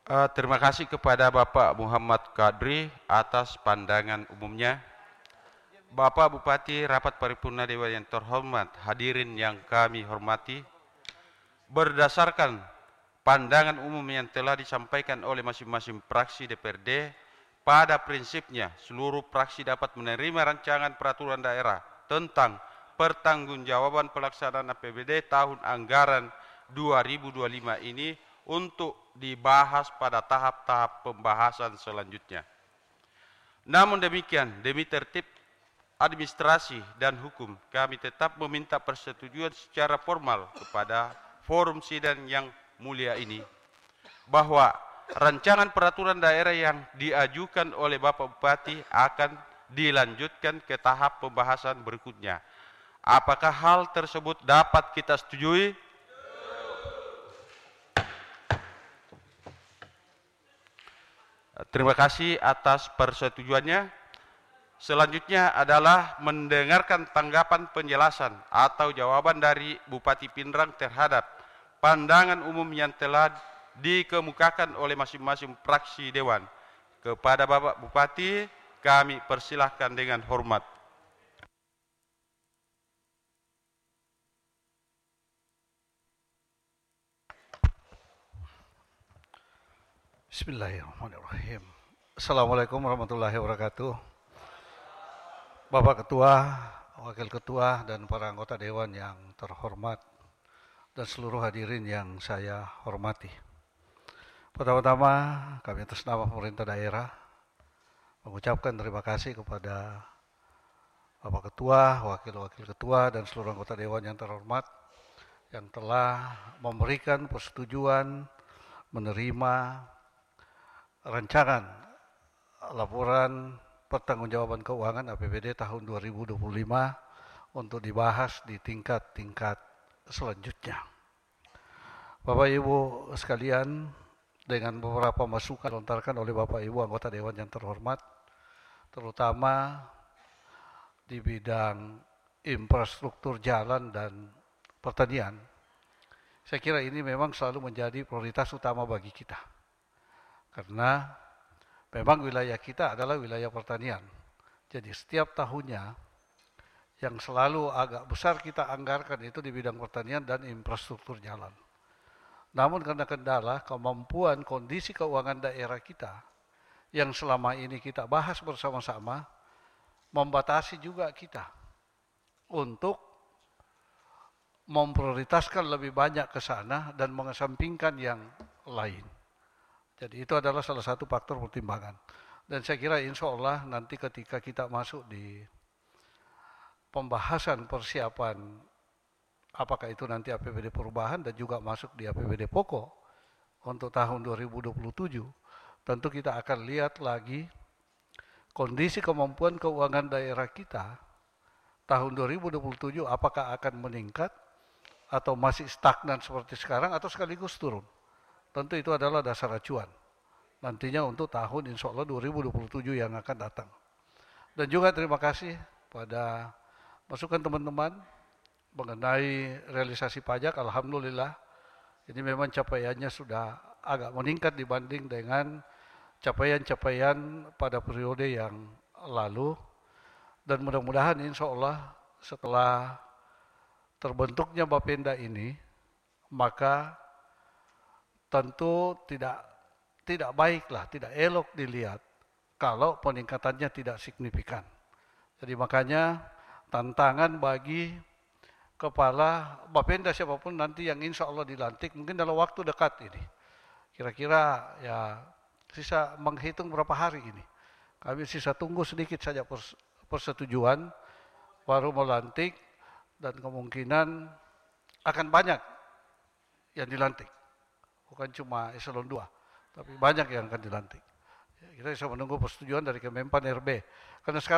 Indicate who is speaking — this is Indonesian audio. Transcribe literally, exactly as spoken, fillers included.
Speaker 1: Uh, terima kasih kepada Bapak Muhammad Kadri atas pandangan umumnya. Bapak Bupati, rapat paripurna Dewan yang terhormat, hadirin yang kami hormati, berdasarkan pandangan umum yang telah disampaikan oleh masing-masing fraksi D P R D, pada prinsipnya seluruh fraksi dapat menerima rancangan peraturan daerah tentang pertanggungjawaban pelaksanaan A P B D tahun anggaran dua ribu dua puluh lima ini untuk dibahas pada tahap-tahap pembahasan selanjutnya. Namun demikian, demi tertib administrasi dan hukum, kami tetap meminta persetujuan secara formal kepada forum sidang yang mulia ini bahwa rancangan peraturan daerah yang diajukan oleh Bapak Bupati akan dilanjutkan ke tahap pembahasan berikutnya. Apakah hal tersebut dapat kita setujui? Terima kasih atas persetujuannya. Selanjutnya adalah mendengarkan tanggapan penjelasan atau jawaban dari Bupati Pindrang terhadap pandangan umum yang telah dikemukakan oleh masing-masing fraksi Dewan. Kepada Bapak Bupati, kami persilahkan dengan hormat.
Speaker 2: Bismillahirrahmanirrahim. Assalamualaikum warahmatullahi wabarakatuh. Bapak Ketua, Wakil Ketua, dan para anggota Dewan yang terhormat, dan seluruh hadirin yang saya hormati. Pertama-tama, kami atas nama pemerintah daerah mengucapkan terima kasih kepada Bapak Ketua, Wakil-Wakil Ketua, dan seluruh anggota Dewan yang terhormat yang telah memberikan persetujuan menerima rancangan laporan pertanggungjawaban keuangan A P B D tahun dua ribu dua puluh lima untuk dibahas di tingkat-tingkat selanjutnya. Bapak Ibu sekalian, dengan beberapa masukan dilontarkan oleh Bapak Ibu anggota Dewan yang terhormat, terutama di bidang infrastruktur jalan dan pertanian, saya kira ini memang selalu menjadi prioritas utama bagi kita. Karena memang wilayah kita adalah wilayah pertanian. Jadi setiap tahunnya yang selalu agak besar kita anggarkan itu di bidang pertanian dan infrastruktur jalan. Namun karena kendala kemampuan kondisi keuangan daerah kita yang selama ini kita bahas bersama-sama, membatasi juga kita untuk memprioritaskan lebih banyak ke sana dan mengesampingkan yang lain. Jadi itu adalah salah satu faktor pertimbangan. Dan saya kira insya Allah nanti ketika kita masuk di pembahasan persiapan apakah itu nanti A P B D perubahan dan juga masuk di A P B D pokok untuk tahun dua ribu dua puluh tujuh, tentu kita akan lihat lagi kondisi kemampuan keuangan daerah kita tahun dua ribu dua puluh tujuh apakah akan meningkat atau masih stagnan seperti sekarang atau sekaligus turun. Tentu itu adalah dasar acuan nantinya untuk tahun insya Allah dua ribu dua puluh tujuh yang akan datang. Dan juga terima kasih pada masukan teman-teman mengenai realisasi pajak. Alhamdulillah ini memang capaiannya sudah agak meningkat dibanding dengan capaian-capaian pada periode yang lalu. Dan mudah-mudahan insya Allah setelah terbentuknya Bapenda ini, maka tentu tidak tidak baiklah, tidak elok dilihat kalau peningkatannya tidak signifikan. Jadi makanya tantangan bagi kepala Bapenda siapapun nanti yang insya Allah dilantik, mungkin dalam waktu dekat ini, kira-kira ya sisa menghitung berapa hari ini. Kami sisa tunggu sedikit saja persetujuan baru melantik, dan kemungkinan akan banyak yang dilantik. Bukan cuma eselon dua, tapi banyak yang akan dilantik. Kita bisa menunggu persetujuan dari Kemenpan R B. Karena sekarang